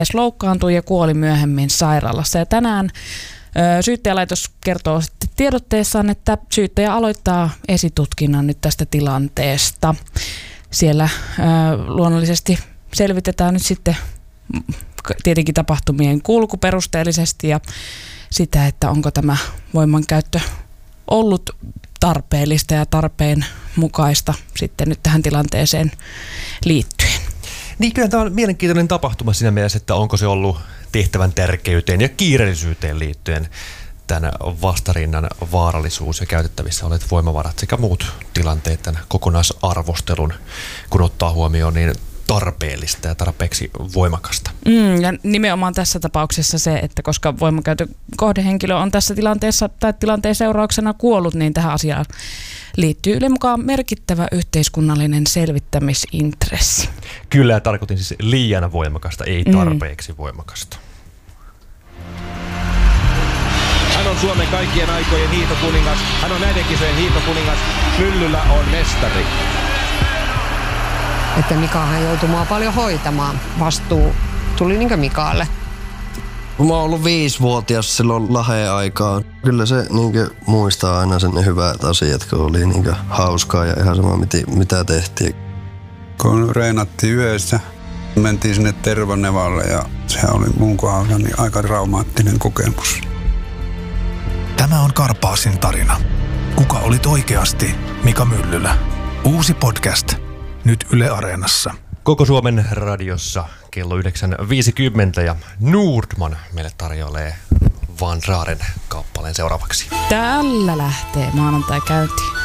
loukkaantui ja kuoli myöhemmin sairaalassa. Ja tänään syyttäjälaitos kertoo sitten tiedotteessaan, että syyttäjä aloittaa esitutkinnan nyt tästä tilanteesta. Siellä luonnollisesti selvitetään nyt sitten tietenkin tapahtumien kulku perusteellisesti ja sitä, että onko tämä voimankäyttö ollut tarpeellista ja tarpeen mukaista sitten nyt tähän tilanteeseen liittyen. Niin kyllä tämä on mielenkiintoinen tapahtuma siinä mielessä, että onko se ollut tehtävän tärkeyteen ja kiireellisyyteen liittyen tämän vastarinnan vaarallisuus ja käytettävissä olevat voimavarat sekä muut tilanteet tämän kokonaisarvostelun, kun ottaa huomioon, niin tarpeellista ja tarpeeksi voimakasta. Ja nimenomaan tässä tapauksessa se, että koska voimankäytön kohdehenkilö on tässä tilanteessa tai tilanteen seurauksena kuollut, niin tähän asiaan liittyy ylen mukaan merkittävä yhteiskunnallinen selvittämisintressi. Kyllä, tarkoitin siis liian voimakasta, ei tarpeeksi voimakasta. Hän on Suomen kaikkien aikojen hiihtokuningas. Hän on näiden kisojen hiihtokuningas. Myllyllä on mestari. Että Mikahan joutui mua paljon hoitamaan. Vastuu tuli niinkö Mikaalle. Mä oon ollut 5-vuotias silloin Laheen aikaan. Kyllä se muistaa aina sen ne hyvät asiat, kun oli hauskaa ja ihan sama mitä tehtiin. Kun reenattiin yössä, mentiin sinne Tervanevalle ja se oli mun kohdalla niin aika traumaattinen kokemus. Tämä on Karpaasin tarina. Kuka olit oikeasti Mika Myllylä? Uusi podcast. Nyt Yle Areenassa. Koko Suomen radiossa kello 9.50 ja Nordman meille tarjoilee Van Raaren kappaleen seuraavaksi. Tällä lähtee maanantai käyntiin.